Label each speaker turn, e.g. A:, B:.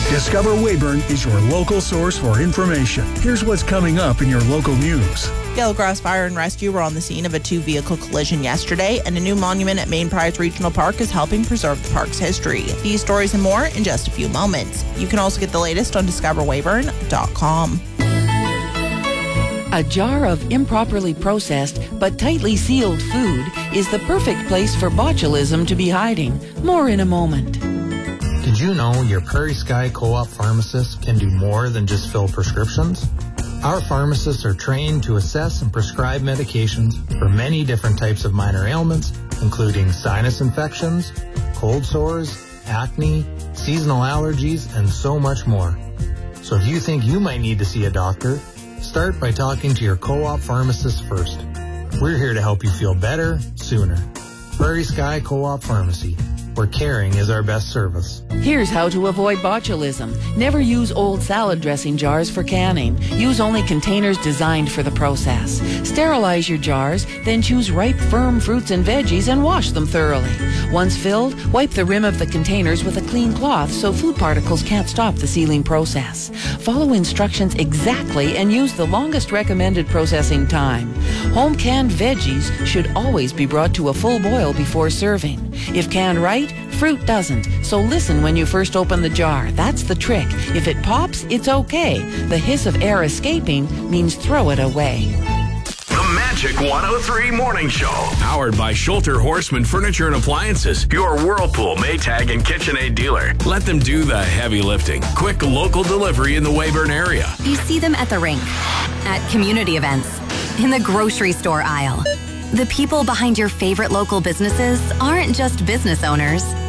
A: Discover Weyburn is your local source for information. Here's what's coming up in your local news.
B: Yellowgrass Fire and Rescue were on the scene of a two-vehicle collision yesterday, and a new monument at Main Prize Regional Park is helping preserve the park's history. These stories and more in just a few moments. You can also get the latest on discoverweyburn.com.
C: A jar of improperly processed but tightly sealed food is the perfect place for botulism to be hiding. More in a moment.
D: Did you know your Prairie Sky Co-op pharmacists can do more than just fill prescriptions? Our pharmacists are trained to assess and prescribe medications for many different types of minor ailments, including sinus infections, cold sores, acne, seasonal allergies, and so much more. So if you think you might need to see a doctor, start by talking to your co-op pharmacist first. We're here to help you feel better sooner. Prairie Sky Co-op Pharmacy, where caring is our best service.
C: Here's how to avoid botulism. Never use old salad dressing jars for canning. Use only containers designed for the process. Sterilize your jars, then choose ripe, firm fruits and veggies and wash them thoroughly. Once filled, wipe the rim of the containers with a clean cloth so food particles can't stop the sealing process. Follow instructions exactly and use the longest recommended processing time. Home canned veggies should always be brought to a full boil before serving. If canned right, fruit doesn't, so listen when you first open the jar. That's the trick. If it pops, it's okay. The hiss of air escaping means throw it away.
E: The Magic 103 Morning Show. Powered by Schulter Horseman Furniture and Appliances, your Whirlpool, Maytag, and KitchenAid dealer. Let them do the heavy lifting. Quick local delivery in the Weyburn area.
F: You see them at the rink, at community events, in the grocery store aisle. The people behind your favorite local businesses aren't just business owners.